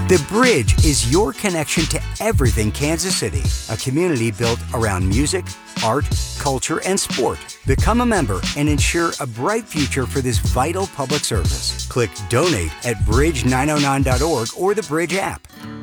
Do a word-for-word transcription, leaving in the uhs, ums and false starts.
The Bridge is your connection to everything Kansas City, a community built around music, art, culture, and sport. Become a member and ensure a bright future for this vital public service. Click Donate at bridge nine oh nine dot org or the Bridge app.